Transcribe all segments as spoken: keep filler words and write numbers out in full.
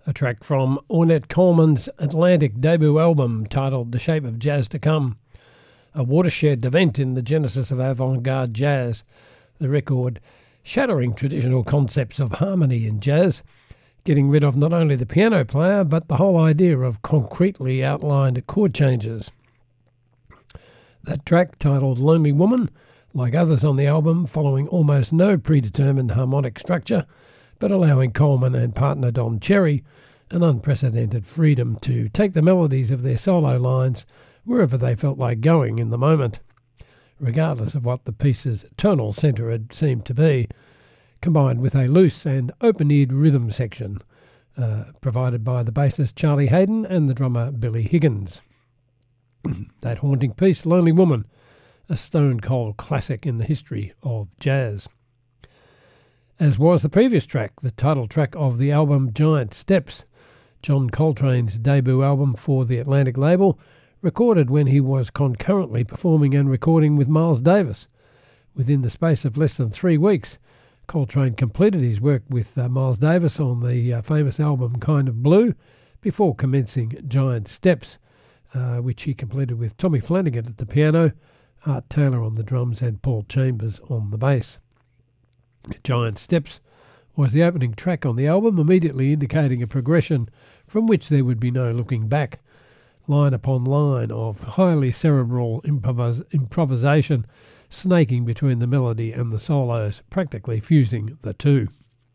A track from Ornette Coleman's Atlantic debut album titled The Shape of Jazz to Come, a watershed event in the genesis of avant-garde jazz, the record shattering traditional concepts of harmony in jazz, getting rid of not only the piano player but the whole idea of concretely outlined chord changes. That track, titled Lonely Woman, like others on the album, following almost no predetermined harmonic structure, but allowing Coleman and partner Don Cherry an unprecedented freedom to take the melodies of their solo lines wherever they felt like going in the moment, regardless of what the piece's tonal centre had seemed to be, combined with a loose and open-eared rhythm section uh, provided by the bassist Charlie Hayden and the drummer Billy Higgins. That haunting piece, Lonely Woman, a stone-cold classic in the history of jazz. As was the previous track, the title track of the album Giant Steps, John Coltrane's debut album for the Atlantic label, recorded when he was concurrently performing and recording with Miles Davis. Within the space of less than three weeks, Coltrane completed his work with uh, Miles Davis on the uh, famous album Kind of Blue before commencing Giant Steps, uh, which he completed with Tommy Flanagan at the piano, Art Taylor on the drums and Paul Chambers on the bass. Giant Steps was the opening track on the album, immediately indicating a progression from which there would be no looking back, line upon line of highly cerebral improvis- improvisation snaking between the melody and the solos, practically fusing the two.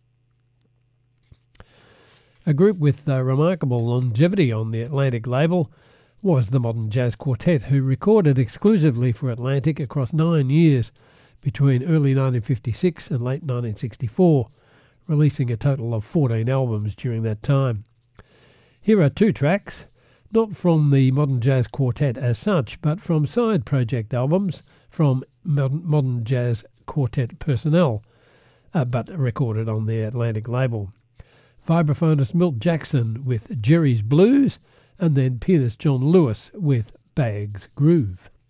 A group with uh, remarkable longevity on the Atlantic label was the Modern Jazz Quartet, who recorded exclusively for Atlantic across nine years between early nineteen fifty-six and late nineteen sixty-four, releasing a total of fourteen albums during that time. Here are two tracks, not from the Modern Jazz Quartet as such, but from side project albums from Modern Jazz Quartet personnel, uh, but recorded on the Atlantic label. Vibraphonist Milt Jackson with Jerry's Blues, and then pianist John Lewis with Bag's Groove.